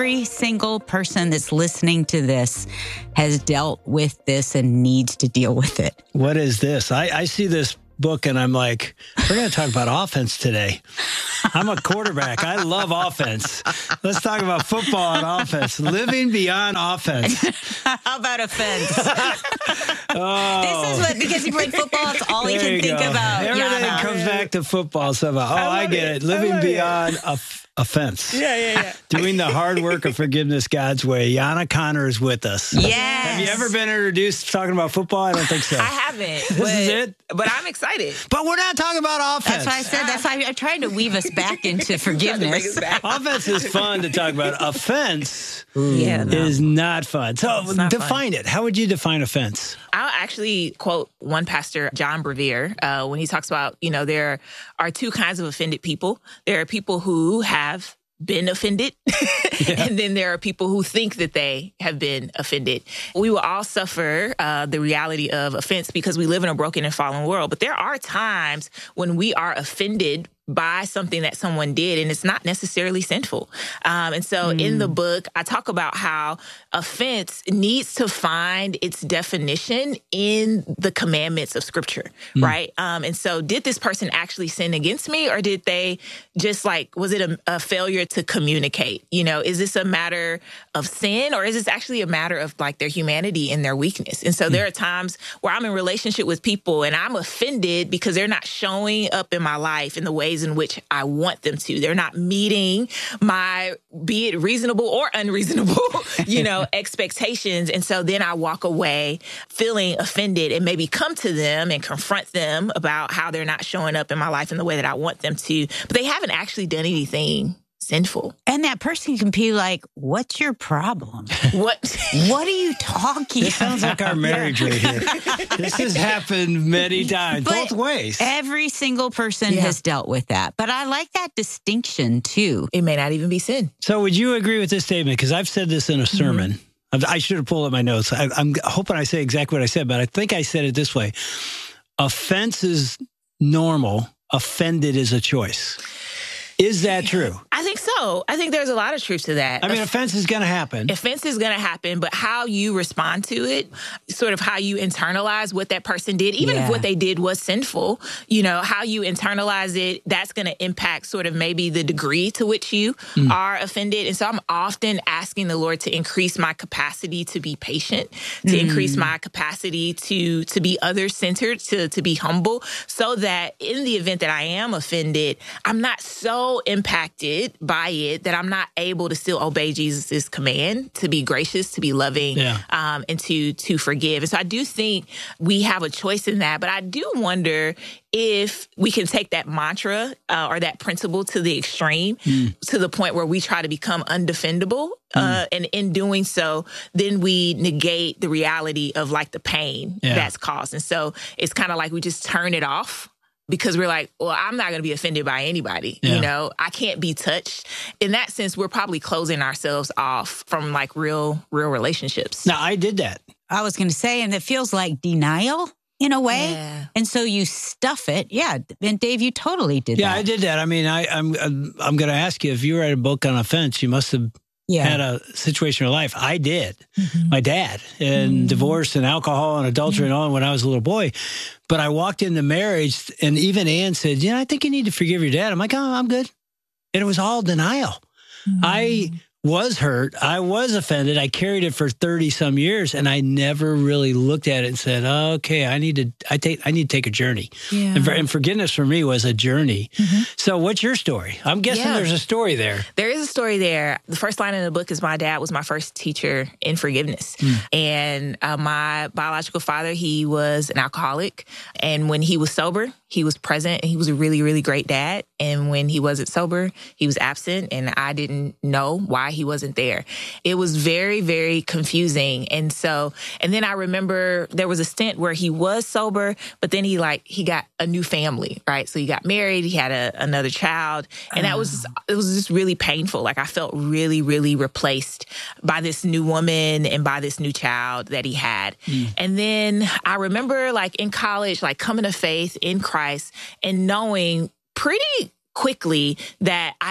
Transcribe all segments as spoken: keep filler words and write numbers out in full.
every single person that's listening to this has dealt with this and needs to deal with it. What is this? I, I see this book and I'm like, we're going to talk about offense today. I'm a quarterback. I love offense. Let's talk about football and offense. Living beyond offense. How about offense? Oh. This is what, because he played football, it's all he There can you think go. about. Everything Yana. comes back to football somehow. Oh, I, I get it. it. Living I love beyond off- offense. Yeah, yeah, yeah. Doing the hard work of forgiveness God's way. Yana Connor is with us. Yes. Have you ever been introduced talking about football? I don't think so. I haven't. This but, is it? But I'm excited. But we're not talking about offense. That's why I said, that's why I'm trying to weave us back into Trying to bring forgiveness. us back. Offense is fun to talk about. Offense Yeah, no. is not fun. So It's not define it. How would you define offense? I'll actually quote one pastor, John Bevere, uh, when he talks about, you know, there are two kinds of offended people. There are people who have been offended, yeah. and then there are people who think that they have been offended. We will all suffer uh, the reality of offense because we live in a broken and fallen world. But there are times when we are offended by something that someone did, and it's not necessarily sinful. Um, and so mm. in the book, I talk about how offense needs to find its definition in the commandments of Scripture, mm. right? Um, and so did this person actually sin against me, or did they just like, was it a, a failure to communicate? You know, is this a matter of sin, or is this actually a matter of like their humanity and their weakness? And so mm. there are times where I'm in relationship with people and I'm offended because they're not showing up in my life in the ways in which I want them to. They're not meeting my, be it reasonable or unreasonable, you know, expectations. And so then I walk away feeling offended and maybe come to them and confront them about how they're not showing up in my life in the way that I want them to, but they haven't actually done anything sinful. And that person can be like, what's your problem? What? What are you talking This sounds about? like our marriage right here. This has happened many times, But both ways. Every single person Yeah. has dealt with that. But I like that distinction too. It may not even be sin. So would you agree with this statement? Because I've said this in a sermon. Mm-hmm. I should have pulled up my notes. I, I'm hoping I say exactly what I said, but I think I said it this way. Offense is normal. Offended is a choice. Is that true? I think so. I think there's a lot of truth to that. I mean, offense is going to happen. Offense is going to happen, but how you respond to it, sort of how you internalize what that person did, even Yeah. if what they did was sinful, you know, how you internalize it, that's going to impact sort of maybe the degree to which you mm. are offended. And so I'm often asking the Lord to increase my capacity to be patient, to mm. increase my capacity to to be other-centered, to, to be humble, so that in the event that I am offended, I'm not so impacted by it that I'm not able to still obey Jesus's command to be gracious, to be loving, yeah. um, and to to forgive. And so I do think we have a choice in that. But I do wonder if we can take that mantra uh, or that principle to the extreme, mm. to the point where we try to become undefendable. Uh, mm. And in doing so, then we negate the reality of like the pain yeah. that's caused. And so it's kind of like we just turn it off. Because we're like, well, I'm not going to be offended by anybody. Yeah. You know, I can't be touched. In that sense, we're probably closing ourselves off from like real, real relationships. Now, I did that. I was going to say, and it feels like denial in a way. Yeah. And so you stuff it. Yeah. And Dave, you totally did yeah, that. I did that. I mean, I, I'm I'm going to ask you, if you write a book on offense, you must have yeah. had a situation in your life. I did. Mm-hmm. My dad, and Mm-hmm. divorce and alcohol and adultery mm-hmm. and all when I was a little boy. But I walked into marriage, and even Ann said, yeah, I think you need to forgive your dad. I'm like, oh, I'm good. And it was all denial. Mm-hmm. I was hurt. I was offended. I carried it for thirty some years, and I never really looked at it and said, oh, okay, I need to, I take, I need to take a journey. Yeah. And, for, and forgiveness for me was a journey. Mm-hmm. So what's your story? I'm guessing Yeah. there's a story there. There is a story there. The first line in the book is my dad was my first teacher in forgiveness. Mm. And uh, my biological father, he was an alcoholic. And when he was sober, he was present, and he was a really, really great dad. And when he wasn't sober, he was absent, and I didn't know why he wasn't there. It was very, very confusing. And so, and then I remember there was a stint where he was sober, but then he like, he got a new family, right? So he got married, he had a, another child, and that was, it was just really painful. Like I felt really, really replaced by this new woman and by this new child that he had. Mm. And then I remember like in college, like coming to faith in Christ and knowing pretty quickly that I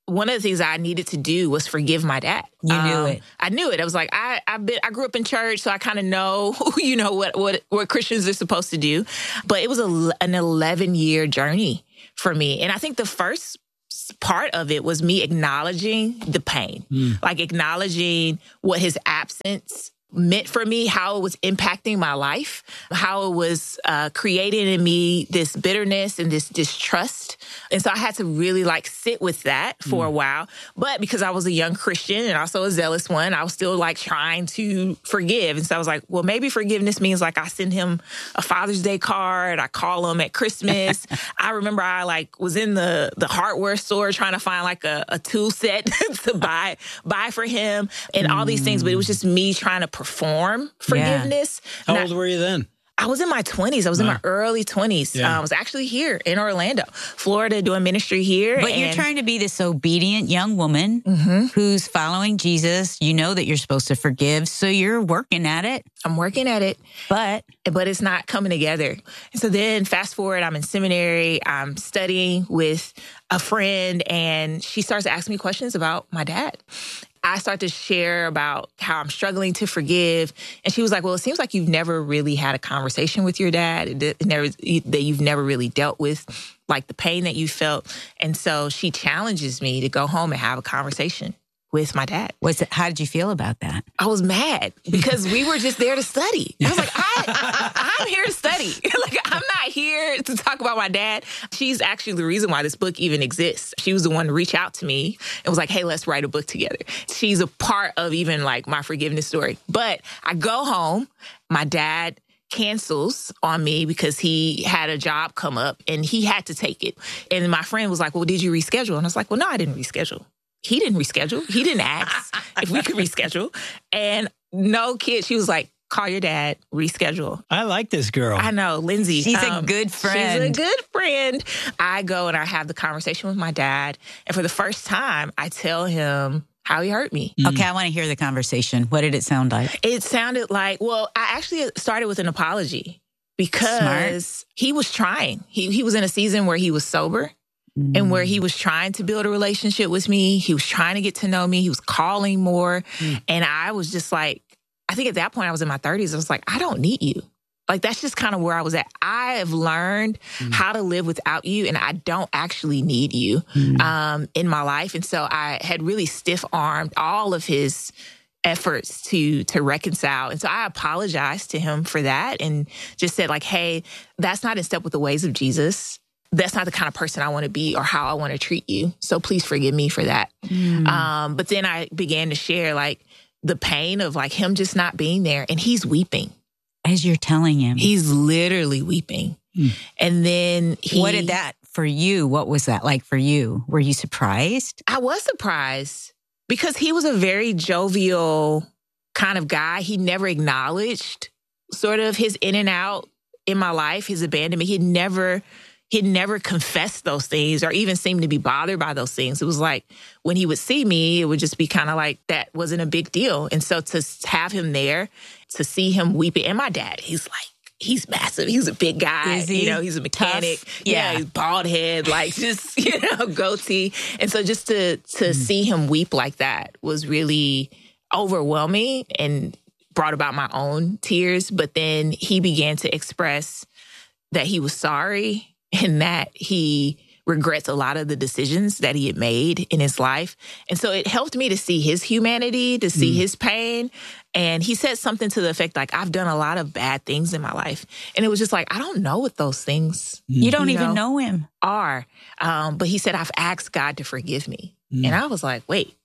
one of the things I needed to do was forgive my dad. You um, knew it. I knew it. I was like, I I've been I grew up in church, so I kind of know, you know, what what what Christians are supposed to do. But it was a, an eleven year journey for me, and I think the first part of it was me acknowledging the pain, mm. like acknowledging what his absence meant for me, how it was impacting my life, how it was uh, creating in me this bitterness and this distrust. And so I had to really like sit with that for mm. a while. But because I was a young Christian and also a zealous one, I was still like trying to forgive. And so I was like, well, maybe forgiveness means like I send him a Father's Day card. I call him at Christmas. I remember I like was in the, the hardware store trying to find like a, a tool set to buy, buy for him and all these things. But it was just me trying to perform forgiveness. Yeah. How Not, old were you then? I was in my twenties. I was wow. in my early twenties. Yeah. Uh, I was actually here in Orlando, Florida, doing ministry here. But and you're trying to be this obedient young woman mm-hmm. who's following Jesus. You know that you're supposed to forgive, so you're working at it. I'm working at it. But but it's not coming together. And so then fast forward, I'm in seminary. I'm studying with a friend, and she starts to ask me questions about my dad. I start to share about how I'm struggling to forgive. And she was like, well, it seems like you've never really had a conversation with your dad, it never, that you've never really dealt with like the pain that you felt. And so she challenges me to go home and have a conversation with my dad. Was it, how did you feel about that? I was mad because we were just there to study. I was like, I, I, I'm here to study. Like, I'm not here to talk about my dad. She's actually the reason why this book even exists. She was the one to reach out to me and was like, hey, let's write a book together. She's a part of even like my forgiveness story. But I go home, my dad cancels on me because he had a job come up and he had to take it. And my friend was like, well, did you reschedule? And I was like, well, no, I didn't reschedule. He didn't reschedule. He didn't ask if we could reschedule. And no kid, she was like, call your dad, reschedule. I like this girl. I know, Lindsay. She's um, a good friend. She's a good friend. I go and I have the conversation with my dad. And for the first time, I tell him how he hurt me. Mm. Okay, I want to hear the conversation. What did it sound like? It sounded like, well, I actually started with an apology because Smart. he was trying. He he was in a season where he was sober. Mm. And where he was trying to build a relationship with me. He was trying to get to know me. He was calling more. Mm. And I was just like, I think at that point I was in my thirties. I was like, I don't need you. Like, that's just kind of where I was at. I have learned mm. how to live without you, and I don't actually need you mm. um, in my life. And so I had really stiff-armed all of his efforts to to reconcile. And so I apologized to him for that and just said, like, hey, that's not in step with the ways of Jesus. That's not the kind of person I want to be or how I want to treat you. So please forgive me for that. Mm. Um, but then I began to share like the pain of like him just not being there, and he's weeping. As you're telling him. He's literally weeping. Mm. And then he... What did that, for you, what was that like for you? Were you surprised? I was surprised because he was a very jovial kind of guy. He never acknowledged sort of his in and out in my life, his abandonment. He never... He'd never confessed those things or even seemed to be bothered by those things. It was like when he would see me, it would just be kind of like that wasn't a big deal. And so to have him there, to see him weeping, and my dad, he's like, he's massive. He's a big guy. Is he? You know, he's a mechanic. Tough? Yeah. yeah, he's bald head, like just, you know, goatee. And so just to to mm. see him weep like that was really overwhelming and brought about my own tears. But then he began to express that he was sorry and that he regrets a lot of the decisions that he had made in his life. And so it helped me to see his humanity, to see mm. his pain. And he said something to the effect like, I've done a lot of bad things in my life. And it was just like, I don't know what those things mm. You don't you even know, know him. Are. Um, but he said, I've asked God to forgive me. Mm. And I was like, wait.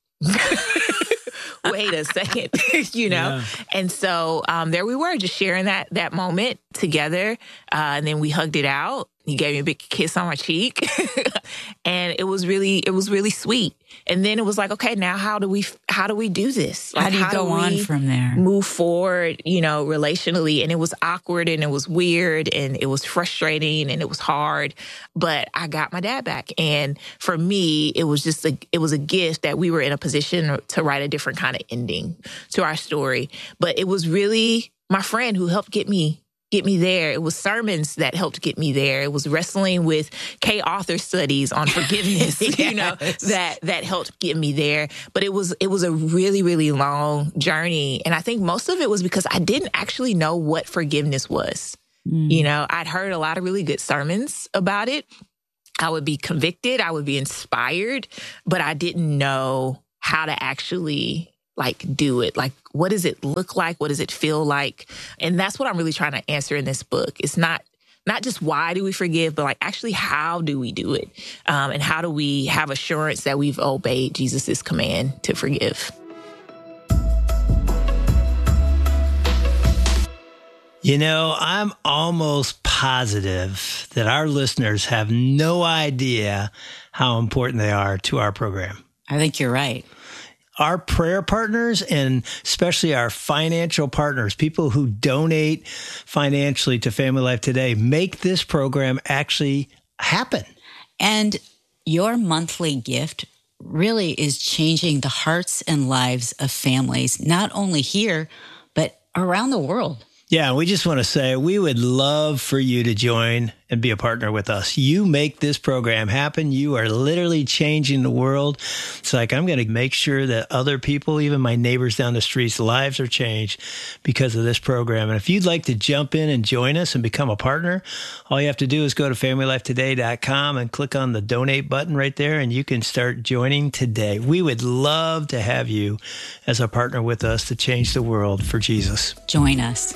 Wait a second, you know? Yeah. And so um, there we were, just sharing that that moment together. Uh, and then we hugged it out. He gave me a big kiss on my cheek. And it was really, it was really sweet. And then it was like, okay, now how do we, how do we do this? Like, how do you how go do on from there? Move forward, you know, relationally. And it was awkward and it was weird and it was frustrating and it was hard. But I got my dad back. And for me, it was just a, it was a gift that we were in a position to write a different kind of ending to our story. But it was really my friend who helped get me get me there. It was sermons that helped get me there. It was wrestling with Kay Arthur studies on forgiveness, yes. you know, that that helped get me there. But it was it was a really, really long journey. And I think most of it was because I didn't actually know what forgiveness was. Mm. You know, I'd heard a lot of really good sermons about it. I would be convicted, I would be inspired, but I didn't know how to actually like do it. Like, what does it look like? What does it feel like? And that's what I'm really trying to answer in this book. It's not not just why do we forgive, but like actually how do we do it? Um, and how do we have assurance that we've obeyed Jesus' command to forgive? You know, I'm almost positive that our listeners have no idea how important they are to our program. I think you're right. Our prayer partners, and especially our financial partners, people who donate financially to Family Life Today, make this program actually happen. And your monthly gift really is changing the hearts and lives of families, not only here, but around the world. Yeah, we just want to say we would love for you to join and be a partner with us. You make this program happen. You are literally changing the world. It's like, I'm going to make sure that other people, even my neighbors down the streets, lives are changed because of this program. And if you'd like to jump in and join us and become a partner, all you have to do is go to family life today dot com and click on the donate button right there, and you can start joining today. We would love to have you as a partner with us to change the world for Jesus. Join us.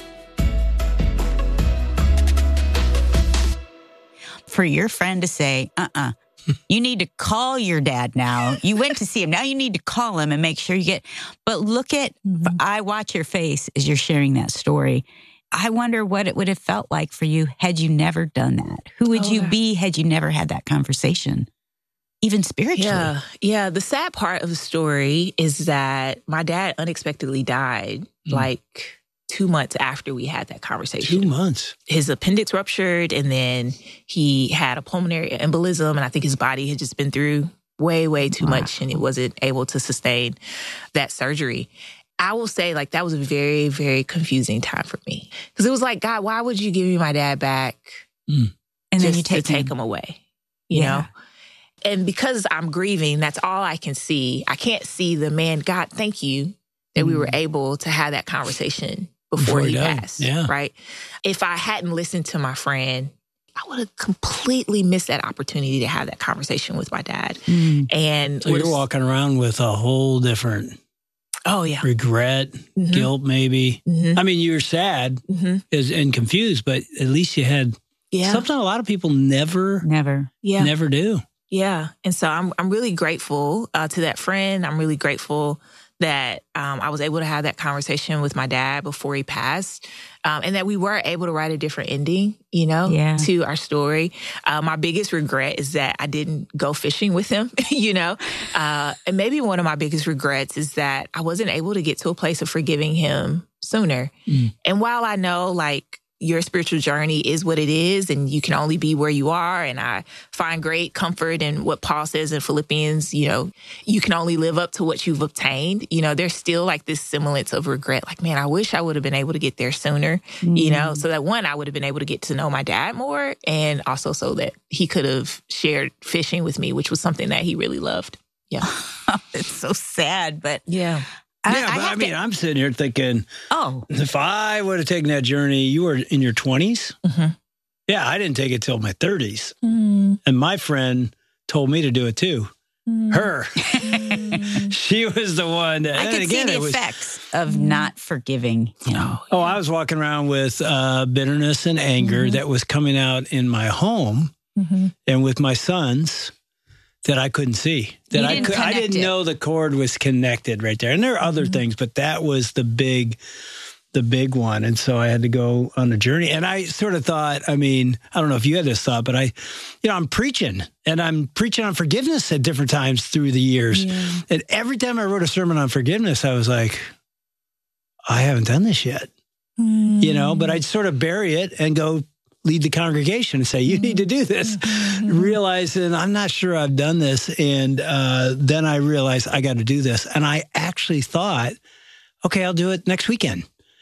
For your friend to say, uh-uh, you need to call your dad now. You went to see him. Now you need to call him and make sure you get, but look at, mm-hmm. I watch your face as you're sharing that story. I wonder what it would have felt like for you had you never done that. Who would oh, you be had you never had that conversation, even spiritually? Yeah, yeah. The sad part of the story is that my dad unexpectedly died, mm. like two months after we had that conversation. Two months. His appendix ruptured, and then he had a pulmonary embolism, and I think his body had just been through way, way too wow. much, and it wasn't able to sustain that surgery. I will say, like, that was a very, very confusing time for me. Because it was like, God, why would you give me my dad back mm. and then you take to take him. him away? You yeah. know? And because I'm grieving, that's all I can see. I can't see the man, God, thank you that mm. we were able to have that conversation before, before he passed, yeah. right? If I hadn't listened to my friend, I would have completely missed that opportunity to have that conversation with my dad. Mm. And so you're walking around with a whole different oh yeah regret, mm-hmm. guilt, maybe. Mm-hmm. I mean, you were sad mm-hmm. is, and confused, but at least you had yeah. something a lot of people never, never, yeah. never do. Yeah, and so I'm I'm really grateful uh, to that friend. I'm really grateful that um, I was able to have that conversation with my dad before he passed, um, and that we were able to write a different ending, you know, yeah. to our story. Uh, my biggest regret is that I didn't go fishing with him, you know, uh, and maybe one of my biggest regrets is that I wasn't able to get to a place of forgiving him sooner. Mm. And while I know, like, your spiritual journey is what it is, and you can only be where you are. And I find great comfort in what Paul says in Philippians, you know, you can only live up to what you've obtained. You know, there's still like this semblance of regret. Like, man, I wish I would have been able to get there sooner, mm. you know, so that one, I would have been able to get to know my dad more, and also so that he could have shared fishing with me, which was something that he really loved. Yeah. It's so sad, but yeah. I, yeah, but I, I mean, to... I'm sitting here thinking, oh, if I would have taken that journey, you were in your twenties. Mm-hmm. Yeah, I didn't take it till my thirties. Mm. And my friend told me to do it too. Mm. Her. Mm. She was the one that, I could again, see the was, effects of not forgiving him. Oh, oh, I was walking around with uh, bitterness and anger mm-hmm. that was coming out in my home mm-hmm. and with my sons. That I couldn't see. That I could, I didn't it. know the cord was connected right there. And there are other mm-hmm. things, but that was the big, the big one. And so I had to go on a journey. And I sort of thought, I mean, I don't know if you had this thought, but I, you know, I'm preaching and I'm preaching on forgiveness at different times through the years. Yeah. And every time I wrote a sermon on forgiveness, I was like, I haven't done this yet, mm-hmm. you know, but I'd sort of bury it and go lead the congregation and say, you need to do this. Mm-hmm. Realizing I'm not sure I've done this. And uh, then I realized I got to do this. And I actually thought, okay, I'll do it next weekend.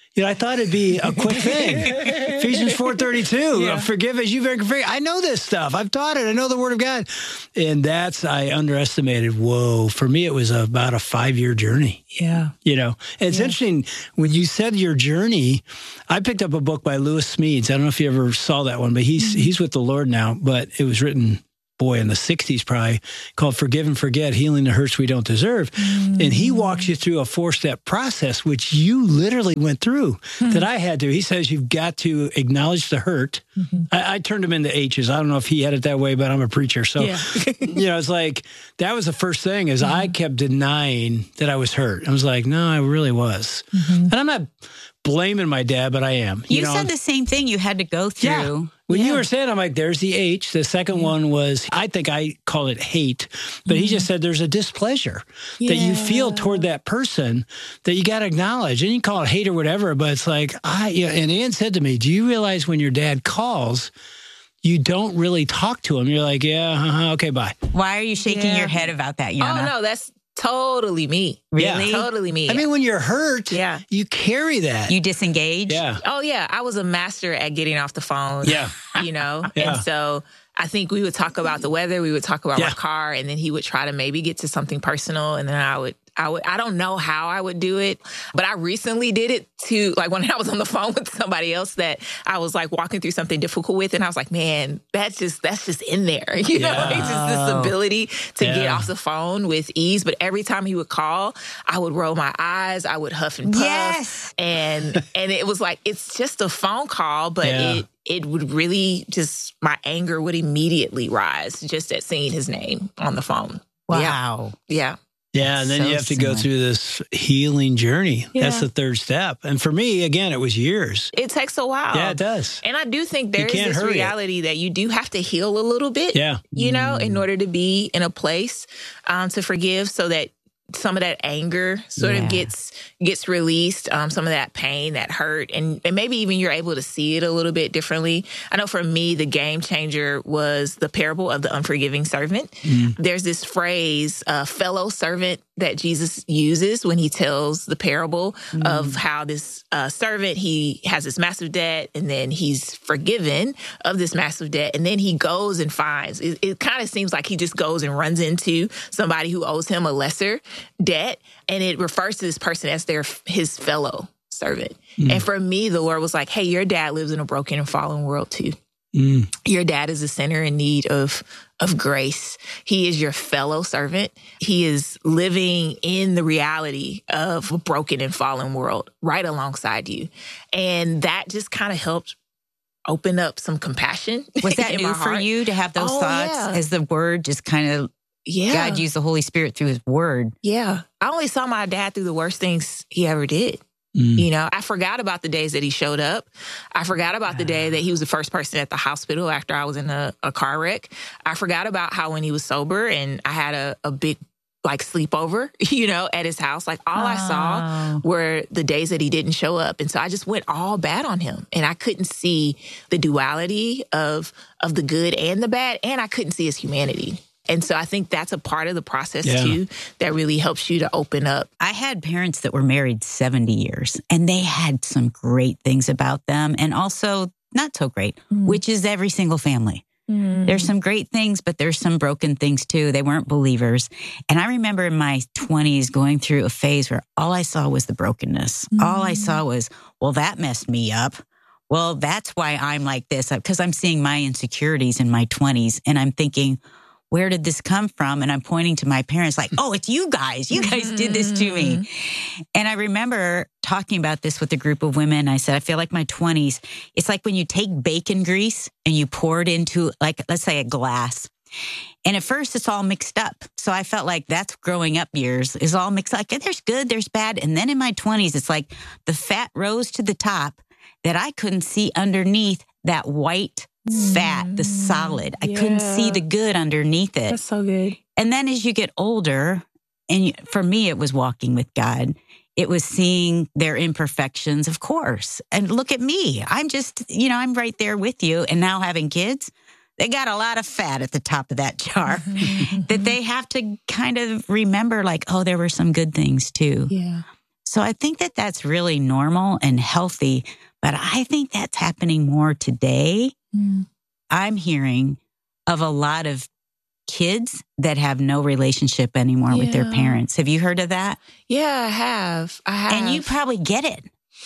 You know, I thought it'd be a quick thing. Ephesians four thirty-two, yeah. Forgive as you've been forgiven. I know this stuff. I've taught it. I know the Word of God. And that's, I underestimated. Whoa. For me, it was about a five-year journey. Yeah. You know, and it's yeah. interesting. When you said your journey, I picked up a book by Lewis Smedes. I don't know if you ever saw that one, but he's mm-hmm. he's with the Lord now. But it was written, boy, in the sixties probably, called Forgive and Forget, Healing the Hurts We Don't Deserve. Mm. And he walks you through a four-step process, which you literally went through, mm. that I had to. He says you've got to acknowledge the hurt. Mm-hmm. I, I turned him into H's. I don't know if he had it that way, but I'm a preacher. So, yeah. you know, it's like, that was the first thing is mm-hmm. I kept denying that I was hurt. I was like, no, I really was. Mm-hmm. And I'm not blaming my dad, but I am. You, you know? said the same thing you had to go through. Yeah. When yeah. you were saying, I'm like, there's the H. The second yeah. one was, I think I call it hate, but mm-hmm. he just said there's a displeasure yeah. that you feel toward that person that you got to acknowledge. And you can call it hate or whatever, but it's like, I, you know, and Ann said to me, do you realize when your dad calls, you don't really talk to him? You're like, yeah, uh-huh, okay, bye. Why are you shaking yeah. your head about that, Yana? Oh, no, that's totally me. Really? Yeah. Totally me. I mean, when you're hurt, yeah. you carry that. You disengage? Yeah. Oh, yeah. I was a master at getting off the phone. Yeah. You know? Yeah. And so I think we would talk about the weather. We would talk about yeah. my car. And then he would try to maybe get to something personal. And then I would, I would, I don't know how I would do it, but I recently did it to, like, when I was on the phone with somebody else that I was like walking through something difficult with. And I was like, man, that's just, that's just in there. You yeah. know, it's just this ability to yeah. get off the phone with ease. But every time he would call, I would roll my eyes. I would huff and puff. Yes. And, and it was like, it's just a phone call, but yeah. it, it would really just, my anger would immediately rise just at seeing his name on the phone. Wow. Yeah. yeah. Yeah, and then so you have to similar. go through this healing journey. Yeah. That's the third step. And for me, again, it was years. It takes a while. Yeah, it does. And I do think there You is can't this hurry reality that you do have to heal a little bit, Yeah. you know, in order to be in a place um, to forgive, so that some of that anger sort Yeah. of gets gets released, um, some of that pain, that hurt, and, and maybe even you're able to see it a little bit differently. I know for me, the game changer was the parable of the unforgiving servant. Mm. There's this phrase, uh, fellow servant, that Jesus uses when he tells the parable mm. of how this uh, servant, he has this massive debt, and then he's forgiven of this massive debt, and then he goes and finds, it, it kind of seems like he just goes and runs into somebody who owes him a lesser debt, and it refers to this person as their his fellow servant. Mm. And for me, the Lord was like, hey, your dad lives in a broken and fallen world too. Mm. Your dad is a sinner in need of of grace. He is your fellow servant. He is living in the reality of a broken and fallen world right alongside you. And that just kind of helped open up some compassion. Was that in new my for heart. you to have those Oh, thoughts yeah. as the word just kind of, Yeah. God used the Holy Spirit through his word? Yeah. I only saw my dad through the worst things he ever did. Mm. You know, I forgot about the days that he showed up. I forgot about the day that he was the first person at the hospital after I was in a, a car wreck. I forgot about how when he was sober and I had a, a big, like, sleepover, you know, at his house. Like, all oh. I saw were the days that he didn't show up. And so I just went all bad on him. And I couldn't see the duality of of the good and the bad. And I couldn't see his humanity. And so I think that's a part of the process, yeah. too, that really helps you to open up. I had parents that were married seventy years, and they had some great things about them, and also not so great, mm. which is every single family. Mm. There's some great things, but there's some broken things, too. They weren't believers. And I remember in my twenties going through a phase where all I saw was the brokenness. Mm. All I saw was, well, that messed me up. Well, that's why I'm like this, because I'm seeing my insecurities in my twenties, and I'm thinking, where did this come from? And I'm pointing to my parents like, oh, it's you guys. You guys did this to me. And I remember talking about this with a group of women. I said, I feel like my twenties, it's like when you take bacon grease and you pour it into, like, let's say a glass. And at first it's all mixed up. So I felt like that's growing up years is all mixed up. Like, there's good, there's bad. And then in my twenties, it's like the fat rose to the top that I couldn't see underneath that white fat, the solid. I yeah. couldn't see the good underneath it. That's so good. And then as you get older, and for me, it was walking with God. It was seeing their imperfections, of course. And look at me. I'm just, you know, I'm right there with you. And now having kids, they got a lot of fat at the top of that jar that they have to kind of remember, like, oh, there were some good things too. Yeah. So I think that that's really normal and healthy, but I think that's happening more today. Mm. I'm hearing of a lot of kids that have no relationship anymore yeah. with their parents. Have you heard of that? Yeah, I have. I have. And you probably get it.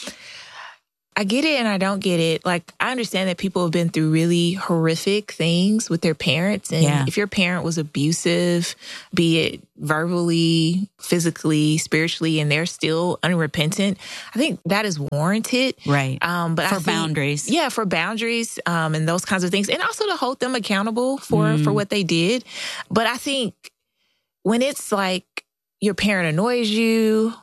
I get it and I don't get it. Like, I understand that people have been through really horrific things with their parents. And yeah. if your parent was abusive, be it verbally, physically, spiritually, and they're still unrepentant, I think that is warranted. Right. Um, but for I think, boundaries. Yeah, for boundaries um, and those kinds of things. And also to hold them accountable for, mm. for what they did. But I think when it's like your parent annoys you,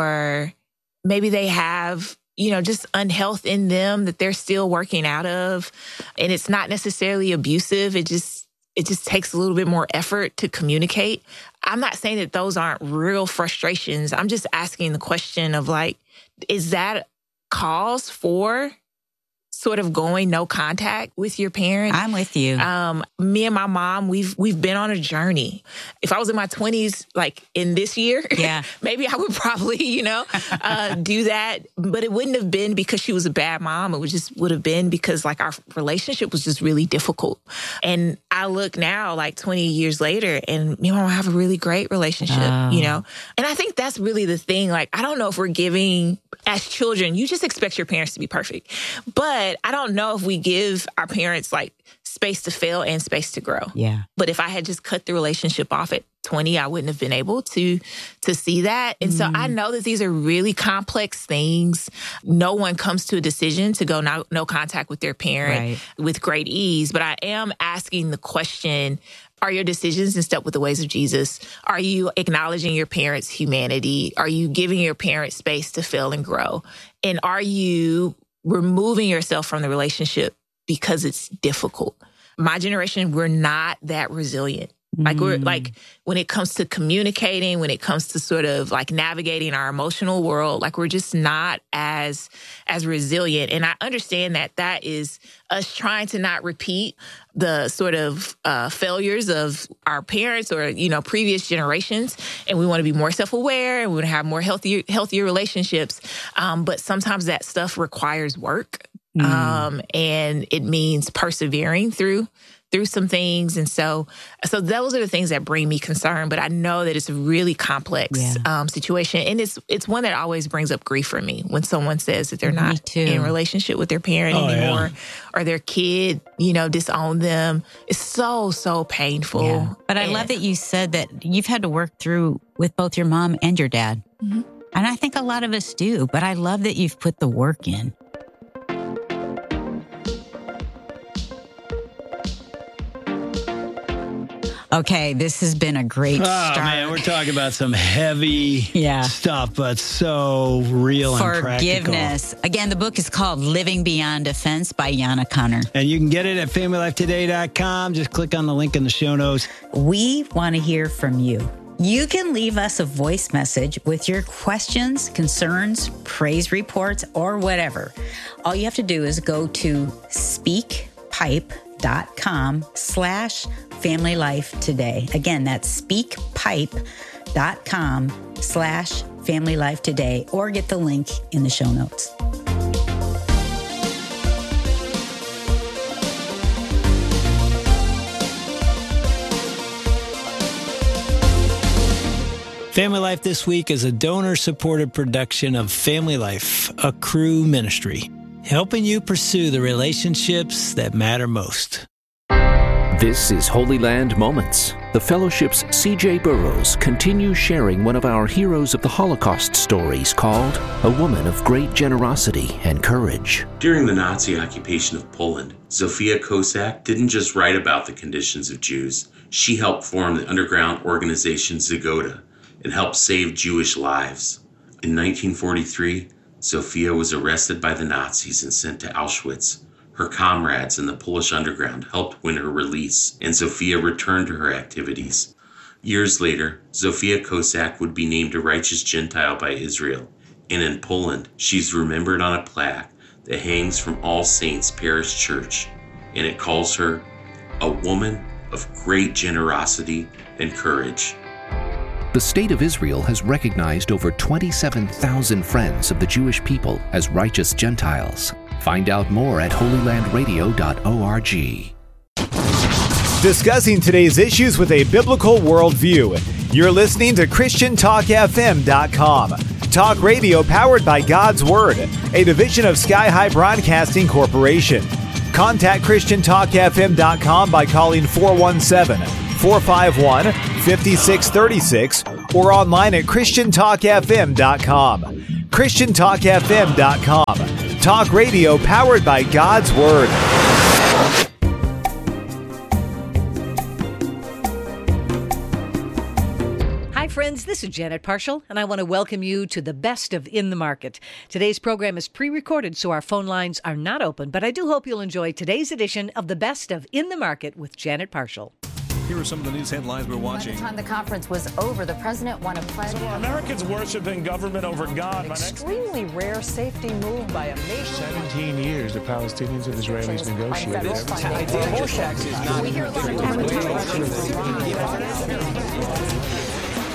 or maybe they have, you know, just unhealth in them that they're still working out of, and it's not necessarily abusive. It just, it just takes a little bit more effort to communicate. I'm not saying that those aren't real frustrations. I'm just asking the question of like, is that cause for sort of going no contact with your parent? I'm with you. Um, me and my mom, we've we've been on a journey. If I was in my twenties, like in this year, yeah. maybe I would probably, you know, uh, do that. But it wouldn't have been because she was a bad mom. It would just would have been because like our relationship was just really difficult. And I look now, like twenty years later, and me and my mom have a really great relationship, oh. you know. And I think that's really the thing. Like, I don't know if we're giving, as children, you just expect your parents to be perfect. But I don't know if we give our parents like space to fail and space to grow. Yeah. But if I had just cut the relationship off at twenty, I wouldn't have been able to to see that. And mm. so I know that these are really complex things. No one comes to a decision to go no, no contact with their parent right. with great ease. But I am asking the question, are your decisions in step with the ways of Jesus? Are you acknowledging your parents' humanity? Are you giving your parents space to fail and grow? And are you removing yourself from the relationship because it's difficult? My generation, we're not that resilient. Like we're like when it comes to communicating, when it comes to sort of like navigating our emotional world, like we're just not as as resilient. And I understand that that is us trying to not repeat the sort of uh, failures of our parents or, you know, previous generations. And we want to be more self-aware and we want to have more healthier, healthier relationships. Um, but sometimes that stuff requires work. Mm. Um, and it means persevering through through some things. And so, so those are the things that bring me concern, but I know that it's a really complex yeah. um, situation. And it's, it's one that always brings up grief for me when someone says that they're me not too. in relationship with their parent oh, anymore yeah. or their kid, you know, disowned them. It's so, so painful. Yeah. But I and, love that you said that you've had to work through with both your mom and your dad. Mm-hmm. And I think a lot of us do, but I love that you've put the work in. Okay, this has been a great oh, start. Oh, man, we're talking about some heavy yeah. stuff, but so real and practical. Forgiveness. Again, the book is called Living Beyond Offense by Yana Connor. And you can get it at family life today dot com. Just click on the link in the show notes. We want to hear from you. You can leave us a voice message with your questions, concerns, praise reports, or whatever. All you have to do is go to speakpipe.com slash family life today. Again, that's speakpipe.com slash family life today, or get the link in the show notes. Family Life This Week is a donor-supported production of Family Life, a Cru ministry, helping you pursue the relationships that matter most. This is Holy Land Moments. The Fellowship's C J Burrows continues sharing one of our Heroes of the Holocaust stories called A Woman of Great Generosity and Courage. During the Nazi occupation of Poland, Zofia Kosak didn't just write about the conditions of Jews. She helped form the underground organization Zagoda and helped save Jewish lives. In nineteen forty-three, Zofia was arrested by the Nazis and sent to Auschwitz. Her comrades in the Polish underground helped win her release, and Zofia returned to her activities. Years later, Zofia Kosak would be named a righteous Gentile by Israel, and in Poland, she's remembered on a plaque that hangs from All Saints Parish Church, and it calls her a woman of great generosity and courage. The State of Israel has recognized over twenty-seven thousand friends of the Jewish people as righteous Gentiles. Find out more at holy land radio dot org. Discussing today's issues with a biblical worldview. You're listening to Christian Talk F M dot com. Talk radio powered by God's Word, a division of Sky High Broadcasting Corporation. Contact Christian Talk F M dot com by calling four one seven, four five one, five six three six or online at Christian Talk F M dot com. Christian Talk F M dot com. Talk radio powered by God's Word. Hi, friends. This is Janet Parshall, and I want to welcome you to the best of In the Market. Today's program is pre-recorded, so our phone lines are not open, but I do hope you'll enjoy today's edition of the best of In the Market with Janet Parshall. Here are some of the news headlines we're watching. By the time the conference was over, the president won a pledge. So Americans worshiping government over God. An extremely rare safety move by a nation. seventeen years the Palestinians and Israelis negotiated. We hear a lot of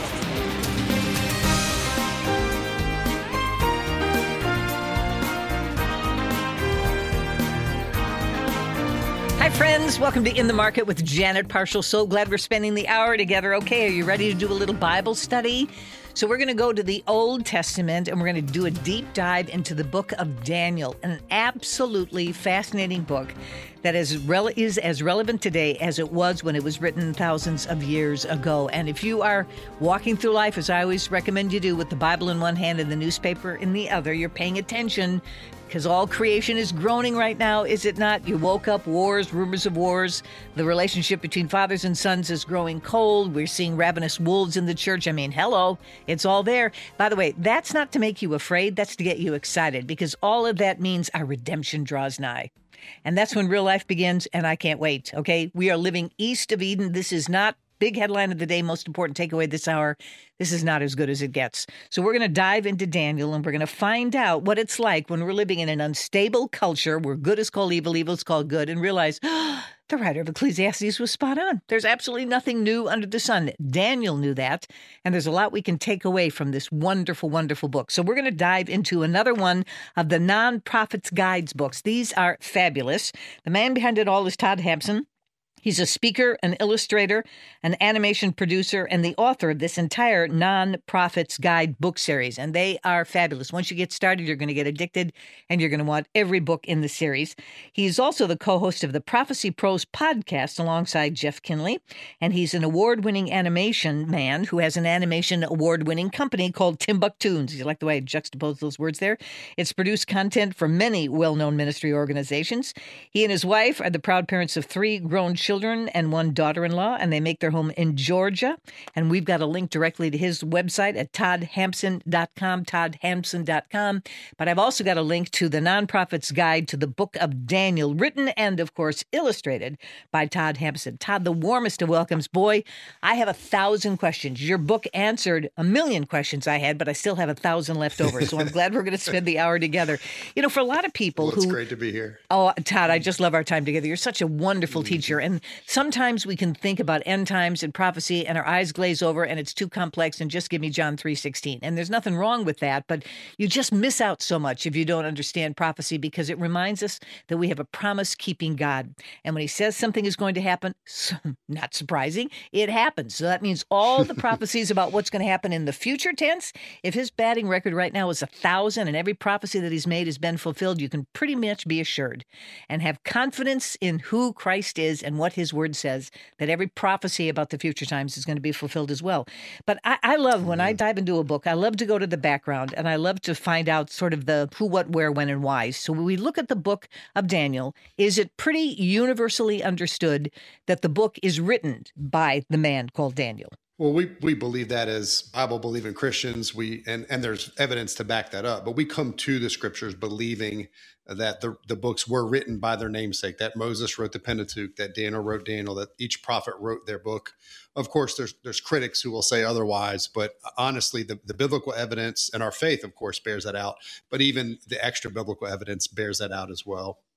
Hi, friends. Welcome to In the Market with Janet Parshall. So glad we're spending the hour together. Okay, are you ready to do a little Bible study? So we're going to go to the Old Testament, and we're going to do a deep dive into the book of Daniel, an absolutely fascinating book that is, rele- is as relevant today as it was when it was written thousands of years ago. And if you are walking through life, as I always recommend you do, with the Bible in one hand and the newspaper in the other, you're paying attention, because all creation is groaning right now, is it not? You woke up, wars, rumors of wars. The relationship between fathers and sons is growing cold. We're seeing ravenous wolves in the church. I mean, hello, it's all there. By the way, that's not to make you afraid. That's to get you excited, because all of that means our redemption draws nigh. And that's when real life begins, and I can't wait, okay? We are living east of Eden. This is not big headline of the day, most important takeaway this hour. This is not as good as it gets. So we're going to dive into Daniel, and we're going to find out what it's like when we're living in an unstable culture where good is called evil, evil is called good, and realize oh, the writer of Ecclesiastes was spot on. There's absolutely nothing new under the sun. Daniel knew that, and there's a lot we can take away from this wonderful, wonderful book. So we're going to dive into another one of the Non-Prophets Guides books. These are fabulous. The man behind it all is Todd Hampson. He's a speaker, an illustrator, an animation producer, and the author of this entire Non-Prophets Guide book series. And they are fabulous. Once you get started, you're going to get addicted, and you're going to want every book in the series. He's also the co-host of the Prophecy Pros podcast alongside Jeff Kinley. And he's an award-winning animation man who has an animation award-winning company called Timbuktunes. You like the way I juxtapose those words there? It's produced content for many well-known ministry organizations. He and his wife are the proud parents of three grown children and one daughter-in-law, and they make their home in Georgia. And we've got a link directly to his website at todd hampson dot com, todd hampson dot com. But I've also got a link to the Non-Prophets Guide to the Book of Daniel, written and, of course, illustrated by Todd Hampson. Todd, the warmest of welcomes. Boy, I have a thousand questions. Your book answered a million questions I had, but I still have a thousand left over. So I'm glad we're going to spend the hour together. You know, for a lot of people well, who... It's great to be here. Oh, Todd, I just love our time together. You're such a wonderful mm-hmm. teacher. And sometimes we can think about end times and prophecy and our eyes glaze over and it's too complex and just give me John three sixteen. And there's nothing wrong with that, but you just miss out so much if you don't understand prophecy, because it reminds us that we have a promise-keeping God. And when he says something is going to happen, not surprising, it happens. So that means all the prophecies about what's going to happen in the future tense, if his batting record right now is a thousand and every prophecy that he's made has been fulfilled, you can pretty much be assured and have confidence in who Christ is and what his word says, that every prophecy about the future times is going to be fulfilled as well. But I, I love, when I dive into a book, I love to go to the background, and I love to find out sort of the who, what, where, when, and why. So when we look at the book of Daniel, is it pretty universally understood that the book is written by the man called Daniel? Well, we, we believe that as Bible-believing Christians, we and, and there's evidence to back that up. But we come to the scriptures believing that the, the books were written by their namesake, that Moses wrote the Pentateuch, that Daniel wrote Daniel, that each prophet wrote their book. Of course, there's there's critics who will say otherwise, but honestly, the, the biblical evidence and our faith, of course, bears that out. But even the extra biblical evidence bears that out as well.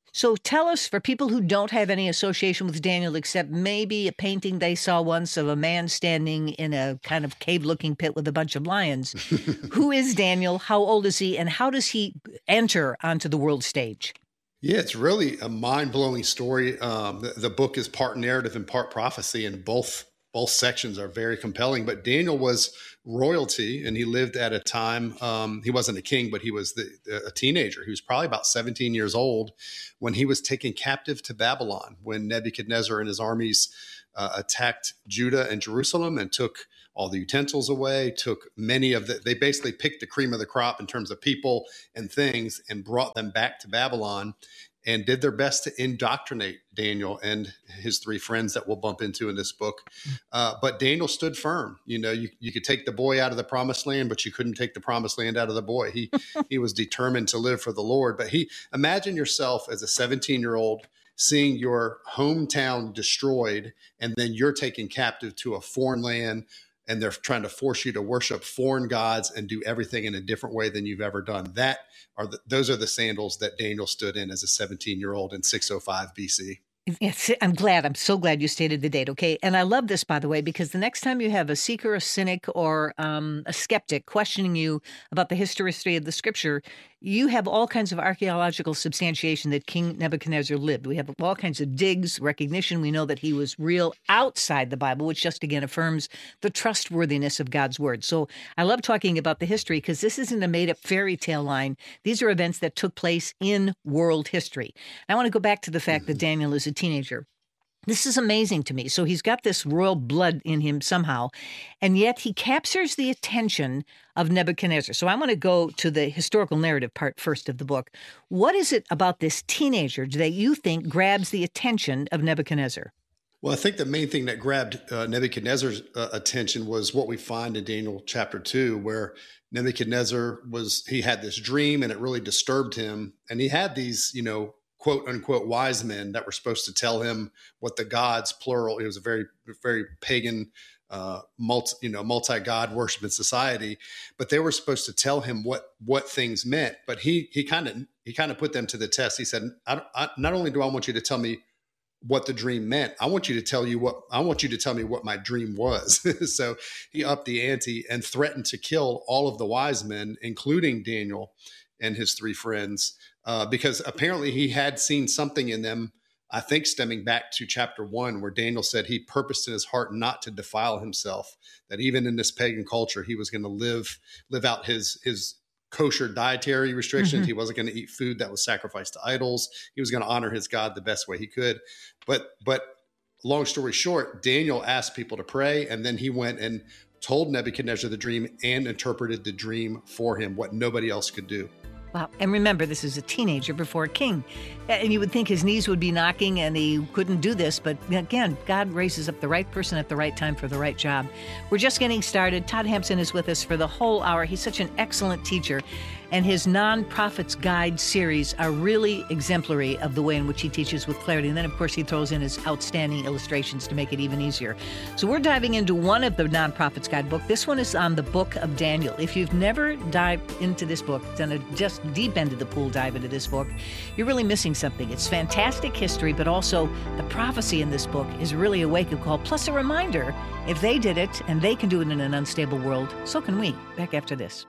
So tell us, for people who don't have any association with Daniel except maybe a painting they saw once of a man standing in a kind of cave-looking pit with a bunch of lions, who is Daniel? How old is he? And how does he enter onto the world stage? Yeah, it's really a mind-blowing story. Um, the, the book is part narrative and part prophecy, and both both sections are very compelling. But Daniel was royalty, and he lived at a time, um, he wasn't a king, but he was the, a teenager. He was probably about seventeen years old when he was taken captive to Babylon, when Nebuchadnezzar and his armies uh, attacked Judah and Jerusalem and took all the utensils away, took many of the, they basically picked the cream of the crop in terms of people and things and brought them back to Babylon, and did their best to indoctrinate Daniel and his three friends that we'll bump into in this book. Uh, but Daniel stood firm. You know, you, you could take the boy out of the promised land, but you couldn't take the promised land out of the boy. He he was determined to live for the Lord. But he, imagine yourself as a seventeen-year-old seeing your hometown destroyed, and then you're taken captive to a foreign land, and they're trying to force you to worship foreign gods and do everything in a different way than you've ever done. That are the, those are the sandals that Daniel stood in as a seventeen-year-old in six oh five B C. Yes, I'm glad. I'm so glad you stated the date. Okay. And I love this, by the way, because the next time you have a seeker, a cynic, or um, a skeptic questioning you about the historicity of the scripture, you have all kinds of archaeological substantiation that King Nebuchadnezzar lived. We have all kinds of digs, recognition. We know that he was real outside the Bible, which just again affirms the trustworthiness of God's word. So I love talking about the history because this isn't a made-up fairy tale line. These are events that took place in world history. I want to go back to the fact that Daniel is a teenager. This is amazing to me. So he's got this royal blood in him somehow, and yet he captures the attention of Nebuchadnezzar. So I want to go to the historical narrative part first of the book. What is it about this teenager that you think grabs the attention of Nebuchadnezzar? Well, I think the main thing that grabbed uh, Nebuchadnezzar's uh, attention was what we find in Daniel chapter two, where Nebuchadnezzar was, he had this dream and it really disturbed him. And he had these, you know, quote unquote wise men that were supposed to tell him what the gods, plural, it was a very, very pagan, uh, multi, you know, multi-god worshiping society, but they were supposed to tell him what, what things meant. But he, he kind of, he kind of put them to the test. He said, I, I, not only do I want you to tell me what the dream meant, I want you to tell you what, I want you to tell me what my dream was. So he upped the ante and threatened to kill all of the wise men, including Daniel and his three friends, uh, because apparently he had seen something in them, I think stemming back to chapter one, where Daniel said he purposed in his heart not to defile himself, that even in this pagan culture, he was going to live, live out his, his kosher dietary restrictions. Mm-hmm. He wasn't going to eat food that was sacrificed to idols. He was going to honor his God the best way he could. But, but long story short, Daniel asked people to pray, and then he went and told Nebuchadnezzar the dream and interpreted the dream for him, what nobody else could do. Wow. And remember, this is a teenager before a king. And you would think his knees would be knocking and he couldn't do this. But again, God raises up the right person at the right time for the right job. We're just getting started. Todd Hampson is with us for the whole hour. He's such an excellent teacher. And his Non-Prophet's Guide series are really exemplary of the way in which he teaches with clarity. And then, of course, he throws in his outstanding illustrations to make it even easier. So we're diving into one of the Non-Prophet's Guide book. This one is on the book of Daniel. If you've never dived into this book, done a just deep end of the pool dive into this book, you're really missing something. It's fantastic history, but also the prophecy in this book is really a wake-up call, plus a reminder, if they did it and they can do it in an unstable world, so can we. Back after this.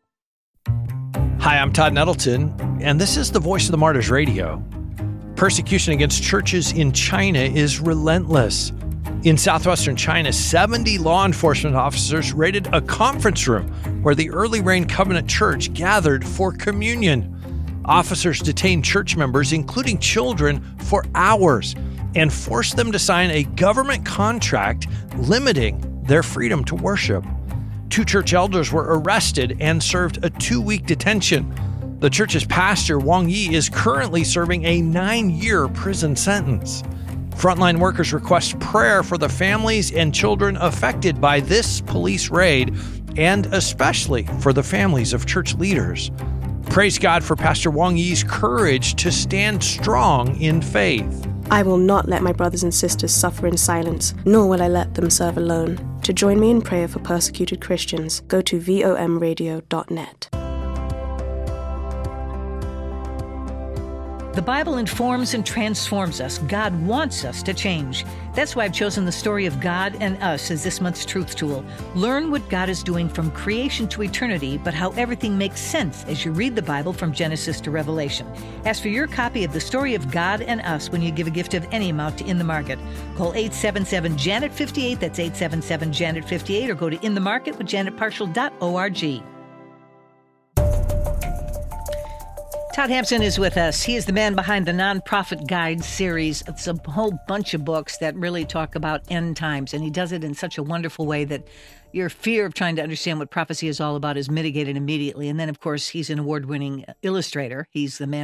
Hi, I'm Todd Nettleton, and this is the Voice of the Martyrs Radio. Persecution against churches in China is relentless. In southwestern China, seventy law enforcement officers raided a conference room where the Early Rain Covenant Church gathered for communion. Officers detained church members, including children, for hours and forced them to sign a government contract limiting their freedom to worship. Two church elders were arrested and served a two-week detention. The church's pastor, Wang Yi, is currently serving a nine-year prison sentence. Frontline workers request prayer for the families and children affected by this police raid, and especially for the families of church leaders. Praise God for Pastor Wang Yi's courage to stand strong in faith. I will not let my brothers and sisters suffer in silence, nor will I let them serve alone. To join me in prayer for persecuted Christians, go to V O M radio dot net. The Bible informs and transforms us. God wants us to change. That's why I've chosen the story of God and us as this month's truth tool. Learn what God is doing from creation to eternity, but how everything makes sense as you read the Bible from Genesis to Revelation. Ask for your copy of the story of God and us when you give a gift of any amount to In the Market. Call eight seven seven, Janet fifty-eight, that's eight seven seven, Janet fifty-eight, or go to in the market with janet partial dot org. Todd Hampson is with us. He is the man behind the Nonprofit Guide series. It's a whole bunch of books that really talk about end times, and he does it in such a wonderful way that your fear of trying to understand what prophecy is all about is mitigated immediately. And then, of course, he's an award-winning illustrator. He's the man